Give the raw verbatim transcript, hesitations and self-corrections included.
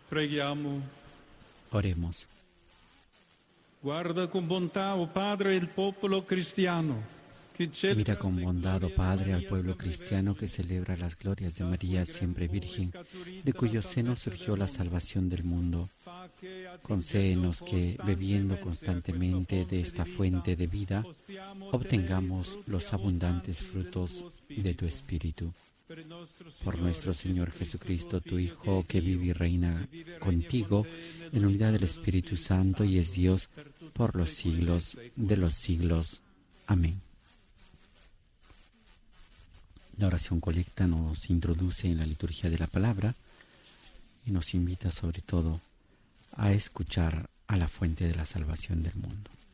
Preghiamo. Oremos. Guarda con bontà, oh Padre, il popolo cristiano. Mira con bondad, oh Padre, al pueblo cristiano que celebra las glorias de María, siempre Virgen, de cuyo seno surgió la salvación del mundo. Concédenos que, bebiendo constantemente de esta fuente de vida, obtengamos los abundantes frutos de tu Espíritu. Por nuestro Señor Jesucristo, tu Hijo, que vive y reina contigo en unidad del Espíritu Santo y es Dios por los siglos de los siglos. Amén. La oración colecta nos introduce en la liturgia de la palabra y nos invita sobre todo a escuchar a la fuente de la salvación del mundo.